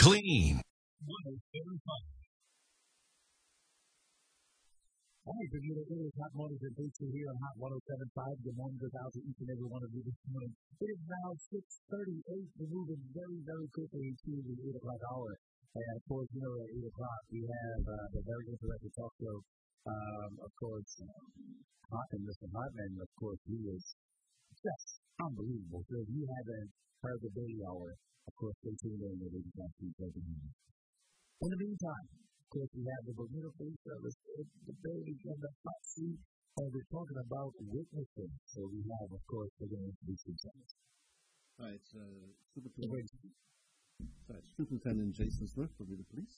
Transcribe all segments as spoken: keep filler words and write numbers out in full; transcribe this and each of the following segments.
clean. All right, Bermuda, it is Hot Mornings and Boots here on Hot one oh seven point five. Good morning, goes out to each and every one of you this morning. It is now six thirty-eight. We're moving very, very quickly to the eight o'clock hour. And, of course, you know, at eight o'clock, we have uh, the very interesting talk show. Um, of course, Hot and Mister Hartman, of course, he is just unbelievable. So if you haven't heard the daily hour, of course, stay tuned in with eight o'clock. In the meantime, of course, we have the Bermuda Police Service, the Bailey and the hot seat, and we're talking about witnessing. So we have, of course, we're going to introduce themselves. Hi, it's uh, Superintendent, sorry, Superintendent Jason Smith, Bermuda Police.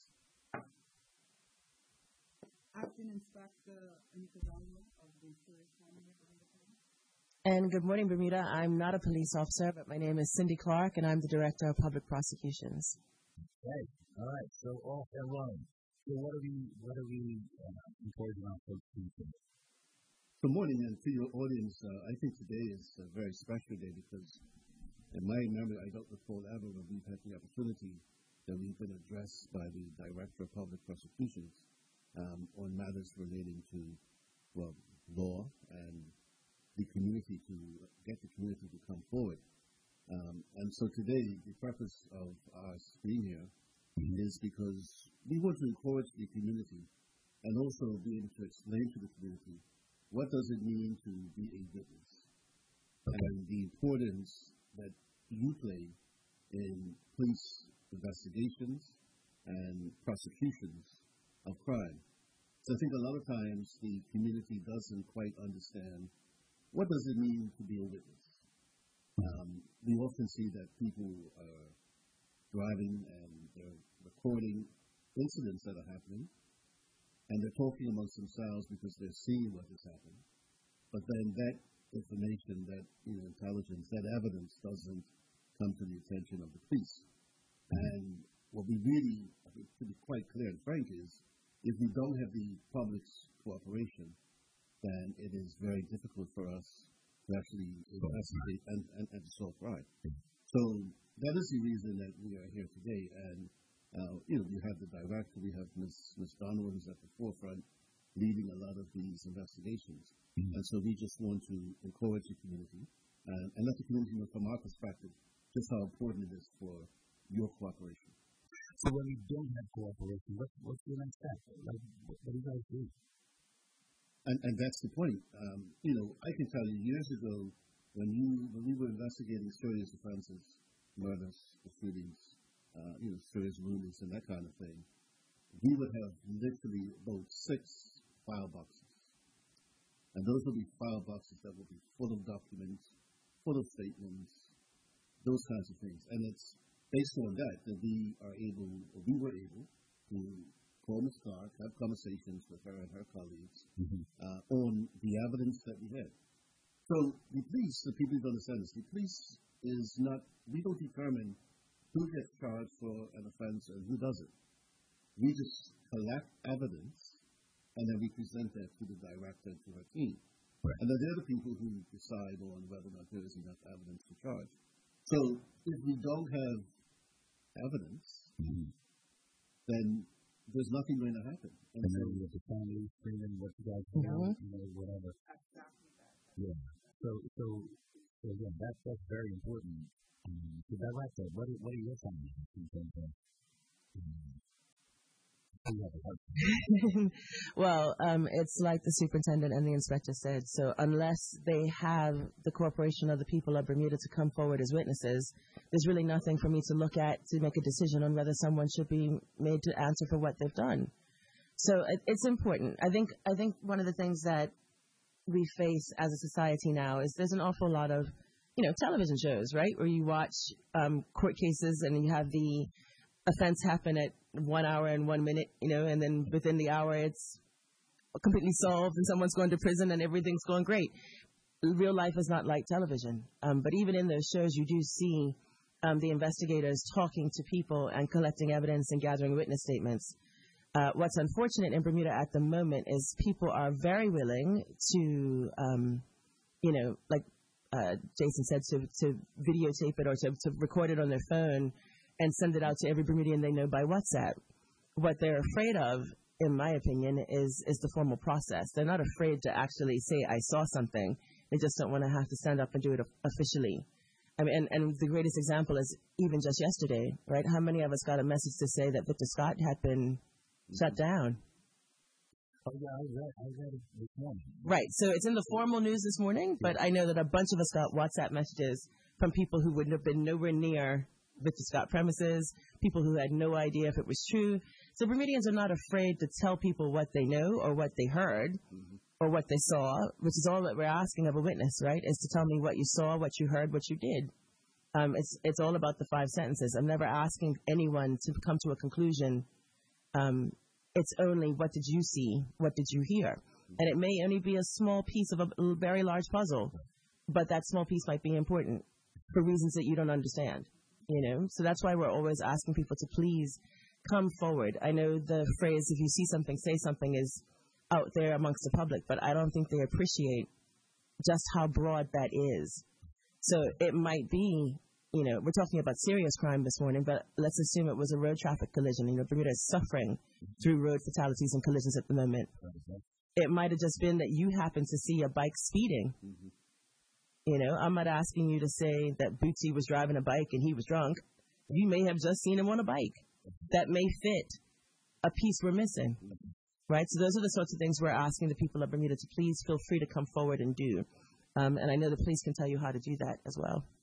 Acting Inspector Anita Daniel of the Tourist Family of Bermuda Police. And good morning, Bermuda. I'm not a police officer, but my name is Cindy Clark, and I'm the Director of Public Prosecutions. Okay, all right, so off and running. So what are we, what are we uh, encouraging our folks to do? Good morning, and to your audience, uh, I think today is a very special day because in my memory, I don't recall ever when we've had the opportunity that we've been addressed by the Director of Public Prosecutions um, on matters relating to, well, law and the community, to get the community to come forward. Um, and so today, the purpose of us being here is because we want to encourage the community and also be able to explain to the community what does it mean to be a witness and the importance that you play in police investigations and prosecutions of crime. So I think a lot of times the community doesn't quite understand what does it mean to be a witness. Um, we often see that people are driving and they're recording incidents that are happening, and they're talking amongst themselves because they're seeing what has happened. But then that information, that you know, intelligence, that evidence doesn't come to the attention of the police. And what we really, I think, to be quite clear and frank, is if we don't have the public's cooperation, then it is very difficult for us to actually investigate and, and, and solve crime. So that is the reason that we are here today. And, uh, you know, we have the director, we have Miz Miz Donald, who's at the forefront leading a lot of these investigations. Mm-hmm. And so we just want to encourage the community and, and let the community know from our perspective just how important it is for your cooperation. So when we don't have cooperation, what, what's the next step? Like, what, what do you guys do? And, and that's the point. Um, you know, I can tell you years ago when you when we were investigating serious offenses, murders, shootings, uh, you know, serious wounds and that kind of thing, we would have literally about six file boxes. And those would be file boxes that would be full of documents, full of statements, those kinds of things. And it's based on that that we are able, or we were able, to call Miz Clark, have conversations with her and her colleagues mm-hmm. uh, on the evidence that we had. So the police, the people who understand this, the police is not, we don't determine who gets charged for an offense and who doesn't. We just collect evidence and then we present that to the director, to her team. Right. And then they're the people who decide on whether or not there is enough evidence to charge. So if we don't have evidence, mm-hmm. then there's nothing going to happen. And, and so, then with the family screaming what you guys do, mm-hmm. you know, whatever. Yeah. So, so, so yeah, that's that's very important. Um, so director, what are, what are your findings in terms of? Um, well, um, it's like the superintendent and the inspector said. So unless they have the cooperation of the people of Bermuda to come forward as witnesses, there's really nothing for me to look at to make a decision on whether someone should be made to answer for what they've done. So it, it's important. I think I think one of the things that we face as a society now is there's an awful lot of, you know, television shows, right, where you watch um, court cases and you have the offense happen at one hour and one minute, you know, and then within the hour it's completely solved and someone's going to prison and everything's going great. Real life is not like television. Um, but even in those shows, you do see um, the investigators talking to people and collecting evidence and gathering witness statements. Uh, what's unfortunate in Bermuda at the moment is people are very willing to, um, you know, like uh, Jason said, to, to videotape it or to, to record it on their phone and send it out to every Bermudian they know by WhatsApp. What they're afraid of, in my opinion, is is the formal process. They're not afraid to actually say, I saw something. They just don't want to have to stand up and do it officially. I mean, and, and the greatest example is even just yesterday, right? How many of us got a message to say that Victor Scott had been shut down? Oh, yeah, I read, I read it this morning. Right. So it's in the formal news this morning, but I know that a bunch of us got WhatsApp messages from people who would have been nowhere near Victor Scott premises, people who had no idea if it was true. So Bermudians are not afraid to tell people what they know or what they heard mm-hmm. or what they saw, which is all that we're asking of a witness, right, is to tell me what you saw, what you heard, what you did. Um, it's, it's all about the five sentences. I'm never asking anyone to come to a conclusion. Um, it's only what did you see, what did you hear? And it may only be a small piece of a very large puzzle, but that small piece might be important for reasons that you don't understand, you know? So that's why we're always asking people to please come forward. I know the phrase, if you see something, say something, is out there amongst the public, but I don't think they appreciate just how broad that is. So it might be, you know, we're talking about serious crime this morning, but let's assume it was a road traffic collision. You know, Bermuda is suffering through road fatalities and collisions at the moment. It might have just been that you happened to see a bike speeding. Mm-hmm. You know, I'm not asking you to say that Bootsy was driving a bike and he was drunk. You may have just seen him on a bike. That may fit a piece we're missing, right? So those are the sorts of things we're asking the people of Bermuda to please feel free to come forward and do. Um, and I know the police can tell you how to do that as well.